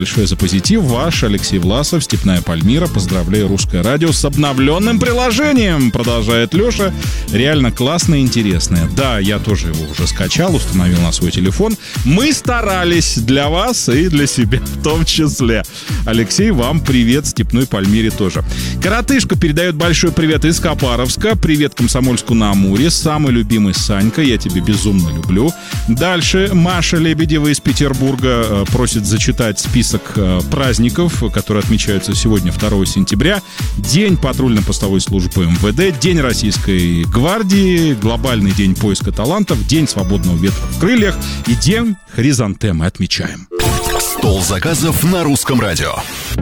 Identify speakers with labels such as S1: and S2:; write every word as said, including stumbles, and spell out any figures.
S1: Большое за позитив. Ваш Алексей Власов, Степная Пальмира. Поздравляю Русское радио с обновленным приложением, продолжает Леша. Реально классное и интересное. Да, я тоже его уже скачал, установил на свой телефон. Мы старались для вас и для себя в том числе. Алексей, вам привет, Степной Пальмире тоже. Коротышка передает большой привет из Копаровска. Привет Комсомольску-на-Амуре. Самый любимый Санька, я тебя безумно люблю. Дальше Маша Лебедева из Петербурга просит зачитать список праздников, которые отмечаются сегодня, второго сентября. День патрульно-постовой службы эм вэ дэ, День Российской гвардии, глобальный день поиска талантов, День свободного ветра в крыльях и День хризантемы. Отмечаем.
S2: Стол заказов на Русском радио.